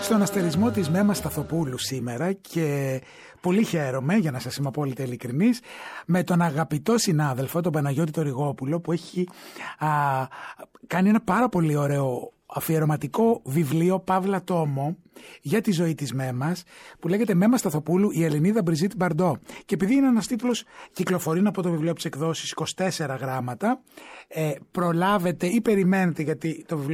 στον αστερισμό της Μέμας Σταθοπούλου σήμερα και πολύ χαίρομαι, για να σας είμαι απόλυτα ειλικρινής, με τον αγαπητό συνάδελφο, τον Παναγιώτη τον Ριγόπουλο, που έχει κάνει ένα πάρα πολύ ωραίο αφιερωματικό βιβλίο, παύλα τόμο, για τη ζωή της Μέμας, που λέγεται «Μέμα Σταθοπούλου, η Ελληνίδα Μπριζίτ Μπαρντό». Και επειδή είναι ένας τίτλος, κυκλοφορεί από το βιβλίο από τις εκδόσεις 24 γράμματα, προλάβετε ή περιμένετε, γιατί το βιβλίο